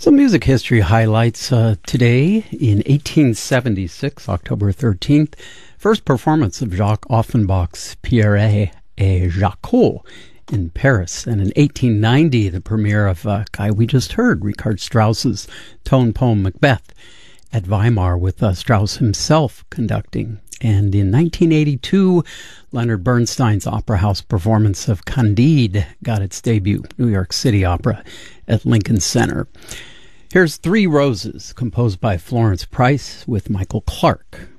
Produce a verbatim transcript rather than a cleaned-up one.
Some music history highlights uh, today. In eighteen seventy-six, October thirteenth, first performance of Jacques Offenbach's Pierre et Jacques in Paris. And in eighteen ninety, the premiere of a guy we just heard, Richard Strauss's tone poem Macbeth at Weimar, with uh, Strauss himself conducting. And in nineteen eighty-two, Leonard Bernstein's Opera House performance of Candide got its debut, New York City Opera at Lincoln Center. Here's Three Roses, composed by Florence Price with Michael Clark.